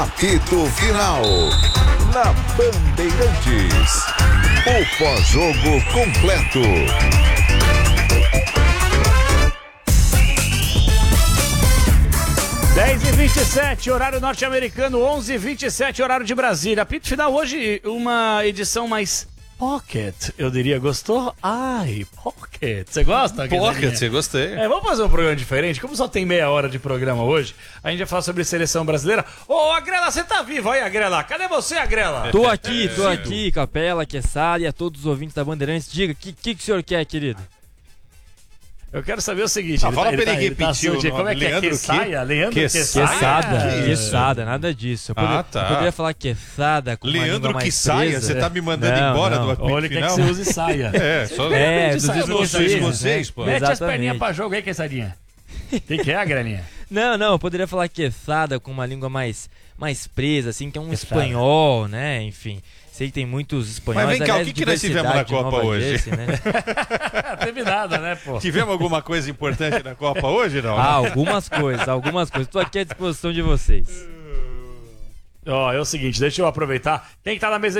Apito Final. Na Bandeirantes. O pós-jogo completo. 10h27, horário norte-americano, 11h27, horário de Brasília. Apito Final hoje, uma edição mais pocket, eu diria. Gostou? Ai, pocket. Você gosta? Pocket, você gostei. Vamos fazer um programa diferente. Como só tem meia hora de programa hoje, a gente vai falar sobre seleção brasileira. Ô, Agrela, você tá vivo aí, Agrela? Cadê você, Agrela? Tô aqui, Capela, Quessada e a todos os ouvintes da Bandeirantes. Diga, o que o senhor quer, querido? Eu quero saber o seguinte. Fala pra ele repetir o nome. Como é que é? Quessaia? Leandro Quessada, nada disso. Eu poderia falar Quessada com uma língua mais Quessaia, você tá me mandando embora do apito Olha, final? quer que você use saia. dos escoceses, pô. Mete as perninhas pra jogo aí, Quessadinha. Que é, Agrelinha? Não, eu poderia falar Quessada com uma língua mais presa, assim, que é um espanhol, né? Enfim. Sei que tem muitos espanhóis. Mas vem cá, o que nós tivemos na Copa hoje? Jersey, né? Teve nada, né, pô? Tivemos alguma coisa importante na Copa hoje, não? Algumas coisas. Tô aqui à disposição de vocês. É o seguinte, deixa eu aproveitar. Quem que tá na mesa